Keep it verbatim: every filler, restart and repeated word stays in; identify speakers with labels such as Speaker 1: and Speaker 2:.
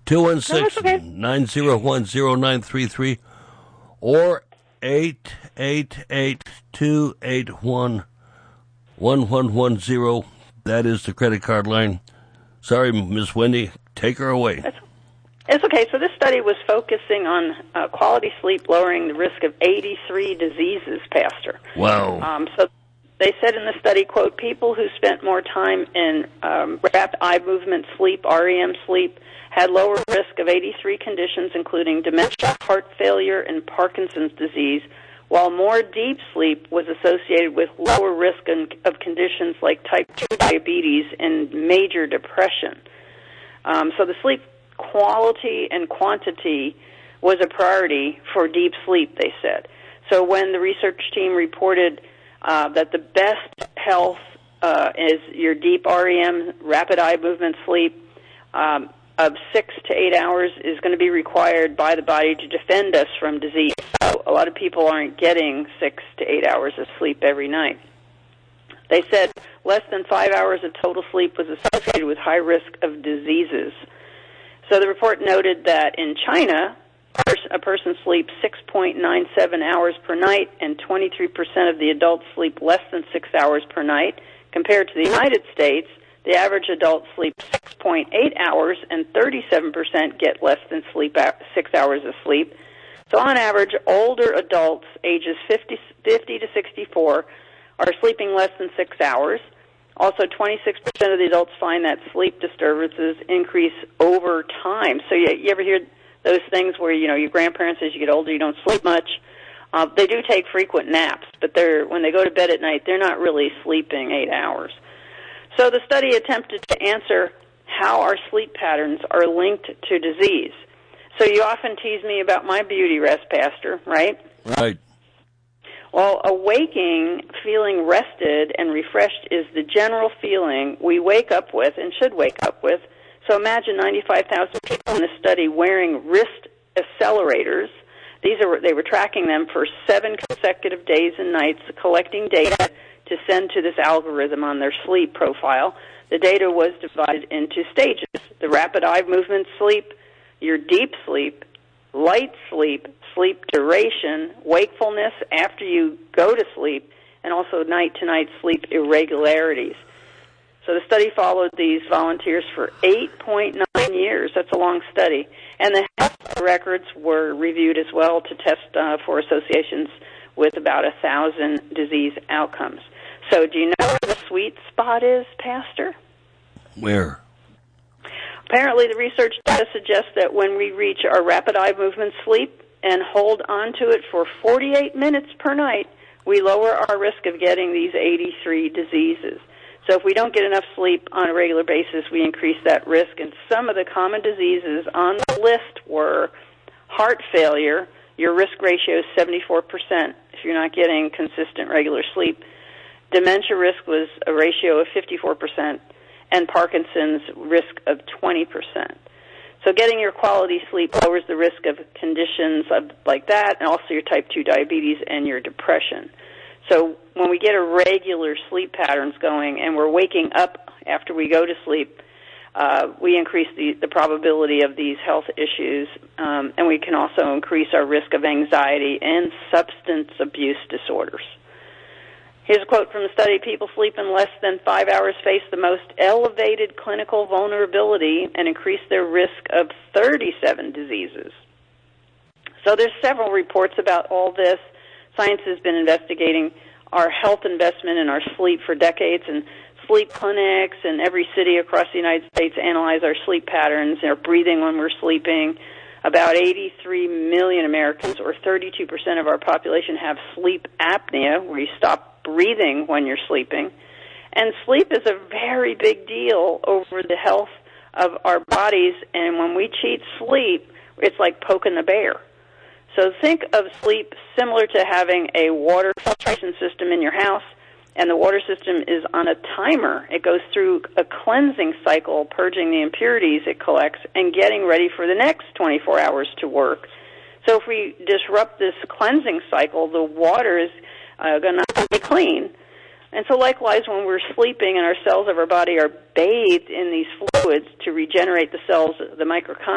Speaker 1: two one six, nine zero one, zero nine three three or eight eight eight, two eight one, one one one zero. That is the credit card line. Sorry, Miss Wendy, take her away.
Speaker 2: That's, it's okay. So this study was focusing on uh, quality sleep lowering the risk of eighty-three diseases, Pastor.
Speaker 1: Wow.
Speaker 2: Um, so they said in the study, quote, people who spent more time in um, rapid eye movement sleep, R E M sleep, had lower risk of eighty-three conditions, including dementia, heart failure, and Parkinson's disease, while more deep sleep was associated with lower risk of conditions like type two diabetes and major depression. Um, so the sleep quality and quantity was a priority for deep sleep, they said. So when the research team reported uh, that the best health uh, is your deep R E M, rapid eye movement sleep, um, of six to eight hours is going to be required by the body to defend us from disease. So a lot of people aren't getting six to eight hours of sleep every night. They said less than five hours of total sleep was associated with high risk of diseases. So the report noted that in China, a person sleeps six point nine seven hours per night, and twenty-three percent of the adults sleep less than six hours per night. Compared to the United States, the average adult sleeps six point eight hours, and thirty-seven percent get less than sleep six hours of sleep. So on average, older adults ages fifty, fifty to sixty-four are sleeping less than six hours. Also, twenty-six percent of the adults find that sleep disturbances increase over time. So you, you ever hear those things where, you know, your grandparents, as you get older, you don't sleep much? Uh, they do take frequent naps, but they're when they go to bed at night, they're not really sleeping eight hours. So the study attempted to answer how our sleep patterns are linked to disease. So you often tease me about my beauty rest, Pastor, right?
Speaker 1: Right.
Speaker 2: Well, awaking, feeling rested and refreshed is the general feeling we wake up with and should wake up with. So imagine ninety-five thousand people in the study wearing wrist accelerators. These are they were tracking them for seven consecutive days and nights, collecting data to send to this algorithm on their sleep profile. The data was divided into stages: the rapid eye movement sleep, your deep sleep, light sleep, sleep duration, wakefulness after you go to sleep, and also night-to-night sleep irregularities. So the study followed these volunteers for eight point nine years. That's a long study. And the health records were reviewed as well to test uh, for associations with about a thousand disease outcomes. So do you know where the sweet spot is, Pastor?
Speaker 1: Where?
Speaker 2: Apparently, the research data suggests that when we reach our rapid eye movement sleep and hold on to it for forty-eight minutes per night, we lower our risk of getting these eighty-three diseases. So if we don't get enough sleep on a regular basis, we increase that risk. And some of the common diseases on the list were heart failure. Your risk ratio is seventy-four percent if you're not getting consistent regular sleep. Dementia risk was a ratio of fifty-four percent, and Parkinson's risk of twenty percent. So getting your quality sleep lowers the risk of conditions of, like that, and also your type two diabetes and your depression. So when we get a regular sleep patterns going and we're waking up after we go to sleep, uh, we increase the, the probability of these health issues, um, and we can also increase our risk of anxiety and substance abuse disorders. Here's a quote from the study: people sleeping less than five hours face the most elevated clinical vulnerability and increase their risk of thirty-seven diseases. So there's several reports about all this. Science has been investigating our health investment in our sleep for decades, and sleep clinics in every city across the United States analyze our sleep patterns, our breathing when we're sleeping. About eighty-three million Americans, or thirty-two percent of our population, have sleep apnea, where you stop breathing when you're sleeping. And sleep is a very big deal over the health of our bodies, and when we cheat sleep, it's like poking the bear. So think of sleep similar to having a water filtration system in your house, and the water system is on a timer. It goes through a cleansing cycle, purging the impurities it collects and getting ready for the next twenty-four hours to work. So if we disrupt this cleansing cycle, the water is uh, going to be clean. And so likewise, when we're sleeping and our cells of our body are bathed in these fluids to regenerate the cells, the mitochondria,